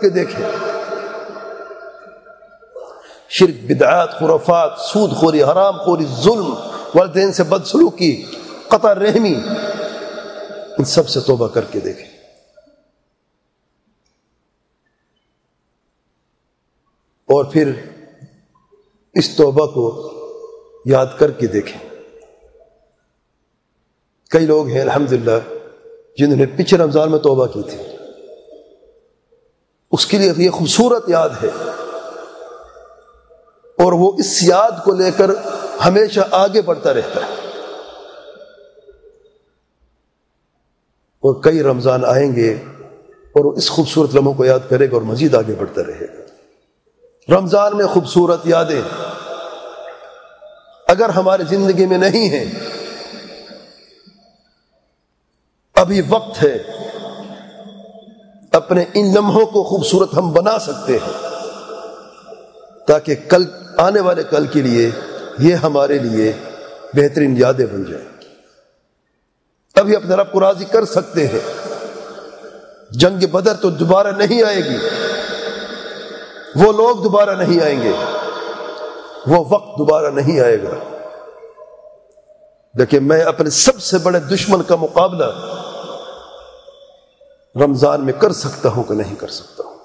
کے دیکھیں، شرک، بدعات، خرافات، سود خوری، حرام خوری، ظلم، والدین سے بدسلوکی، قطع رحمی، ان سب سے توبہ کر کے دیکھیں۔ اور پھر اس توبہ کو یاد کر کے دیکھیں۔ کئی لوگ ہیں الحمدللہ جنہوں نے پچھلے رمضان میں توبہ کی تھی، اس کے لیے یہ خوبصورت یاد ہے، اور وہ اس یاد کو لے کر ہمیشہ آگے بڑھتا رہتا ہے، اور کئی رمضان آئیں گے اور وہ اس خوبصورت لمحوں کو یاد کرے گا اور مزید آگے بڑھتا رہے گا۔ رمضان میں خوبصورت یادیں اگر ہماری زندگی میں نہیں ہیں، ابھی وقت ہے، اپنے ان لمحوں کو خوبصورت ہم بنا سکتے ہیں، تاکہ کل آنے والے کل کے لیے یہ ہمارے لیے بہترین یادیں بن جائیں۔ ابھی اپنے رب کو راضی کر سکتے ہیں۔ جنگ بدر تو دوبارہ نہیں آئے گی، وہ لوگ دوبارہ نہیں آئیں گے، وہ وقت دوبارہ نہیں آئے گا، لیکن میں اپنے سب سے بڑے دشمن کا مقابلہ رمضان میں کر سکتا ہوں کہ نہیں کر سکتا ہوں۔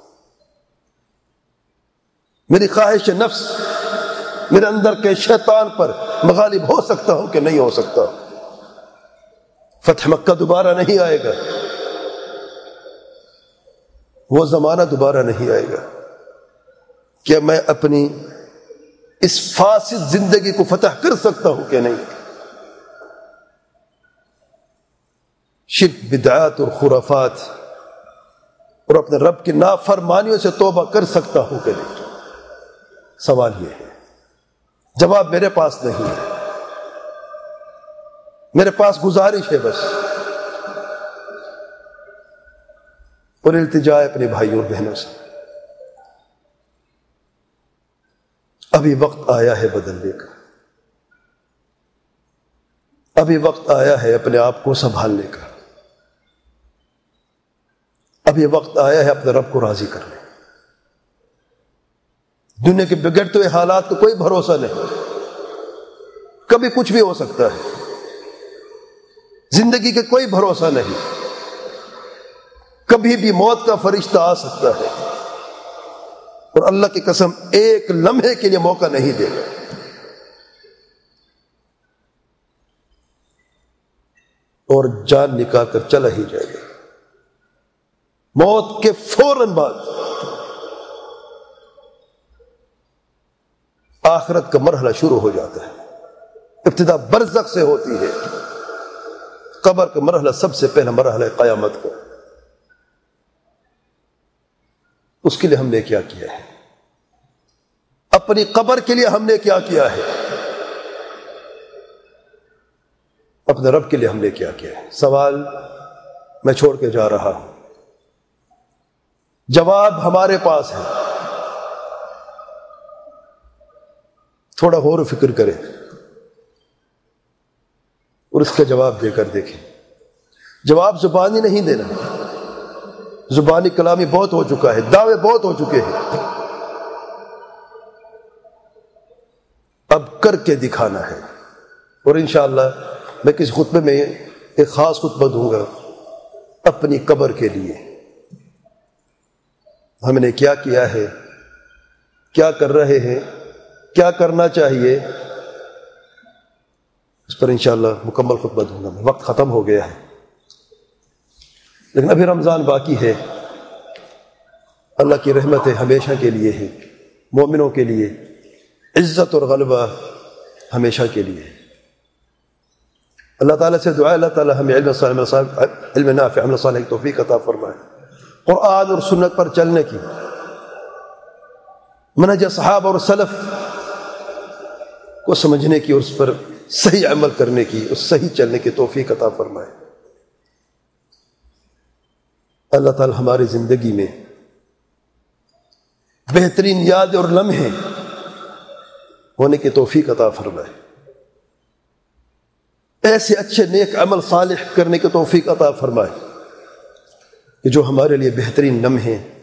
میری خواہش نفس، میرے اندر کے شیطان پر مغالب ہو سکتا ہوں کہ نہیں ہو سکتا ہوں۔ فتح مکہ دوبارہ نہیں آئے گا، وہ زمانہ دوبارہ نہیں آئے گا کہ میں اپنی اس فاسد زندگی کو فتح کر سکتا ہوں کہ نہیں۔ شرک، بدعات اور خرافات اور اپنے رب کی نافرمانیوں سے توبہ کر سکتا ہوں کہ نہیں؟ سوال یہ ہے، جواب میرے پاس نہیں ہے، میرے پاس گزارش ہے بس، اور التجا ہے اپنے بھائیوں اور بہنوں سے، ابھی وقت آیا ہے بدلنے کا، ابھی وقت آیا ہے اپنے آپ کو سنبھالنے کا، ابھی وقت آیا ہے اپنے رب کو راضی کرنے کا۔ دنیا کے بگڑتے ہوئے حالات کا کوئی بھروسہ نہیں، کبھی کچھ بھی ہو سکتا ہے، زندگی کا کوئی بھروسہ نہیں، کبھی بھی موت کا فرشتہ آ سکتا ہے، اور اللہ کی قسم ایک لمحے کے لیے موقع نہیں دے گا۔ اور جان نکال کر چلا ہی جائے گا۔ موت کے فوراً بعد آخرت کا مرحلہ شروع ہو جاتا ہے۔ ابتدا برزخ سے ہوتی ہے، قبر کا مرحلہ سب سے پہلا مرحلہ ہے قیامت کا۔ اس کے لیے ہم نے کیا کیا ہے؟ اپنی قبر کے لیے ہم نے کیا کیا ہے؟ اپنے رب کے لیے ہم نے کیا کیا ہے؟ سوال میں چھوڑ کے جا رہا ہوں، جواب ہمارے پاس ہے۔ تھوڑا غور و فکر کریں اور اس کا جواب دے کر دیکھیں۔ جواب زبانی نہیں دینا، زبانی کلامی بہت ہو چکا ہے، دعوے بہت ہو چکے ہیں، اب کر کے دکھانا ہے۔ اور انشاءاللہ میں کسی خطبے میں ایک خاص خطبہ دوں گا اپنی قبر کے لیے، ہم نے کیا کیا ہے، کیا کر رہے ہیں، کیا کرنا چاہیے، اس پر انشاءاللہ مکمل خطبہ دوں گا۔ وقت ختم ہو گیا ہے، لیکن ابھی رمضان باقی ہے۔ اللہ کی رحمتیں ہمیشہ کے لیے ہے، مومنوں کے لیے عزت اور غلبہ ہمیشہ کے لیے ہے۔ اللہ تعالیٰ سے دعا، اللہ تعالیٰ ہمیں علم نافع، عمل صالح کی توفیق عطا فرمائے، قرآن اور سنت پر چلنے کی، منہج صحابہ اور سلف کو سمجھنے کی اور اس پر صحیح عمل کرنے کی، اس صحیح چلنے کی توفیق عطا فرمائے۔ اللہ تعالی ہماری زندگی میں بہترین یاد اور لمحے ہونے کی توفیق عطا فرمائے، ایسے اچھے نیک عمل صالح کرنے کی توفیق عطا فرمائے کہ جو ہمارے لیے بہترین لمحے